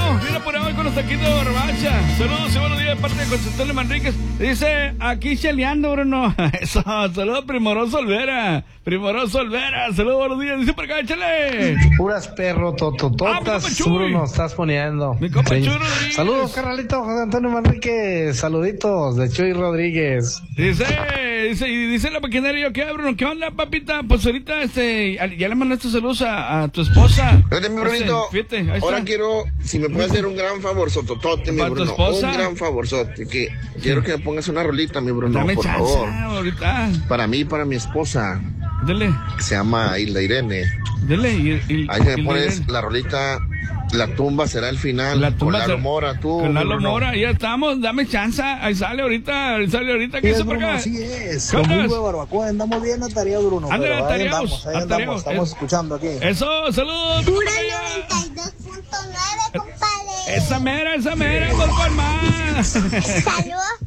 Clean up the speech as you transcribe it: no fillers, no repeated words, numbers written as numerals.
Bien apurado hoy con los taquitos de barbacha. Saludos y buenos días de parte de José Antonio Manríquez. Dice, aquí cheleando, Bruno. Eso, saludos Primoroso Olvera. Primoroso Olvera, saludos, buenos días. Dice por acá, échale. Puras perro totototas, Bruno, estás poniendo. Mi compa Sí. Chuy Rodríguez. Saludos, carnalito José Antonio Manríquez. Saluditos de Chuy Rodríguez. Dice la maquinaria, ¿qué, Bruno? ¿Qué onda, papita? Pues ahorita, ya le mandaste saludos a tu esposa. Fíjate, mi Brunito, Fíjate, ahí ahora está. quiero, si me puedes hacer un gran favor, sototote, mi ¿Para tu Bruno, esposa? un gran favorzote, que quiero que me pongas una rolita, mi Bruno, Dame por chance, favor, ahorita. para mí y para mi esposa, Dele, que se llama Hilda Irene. dele. Ahí me pones la rolita, La tumba será el final, La tumba con Lalo será- Mora, tú, Con mi Lalo Bruno. Mora, ya estamos, dame chance. Ahí sale ahorita, ¿qué dice por acá? Así es, ¿Qué con andas? muy de barbacoa, andamos bien atareados, Bruno. Ándale, Pero ahí atareados, andamos, atareados. estamos escuchando aquí. Eso, saludos. Pura 92.9, compadre. Esa mera, voy por más. Saludos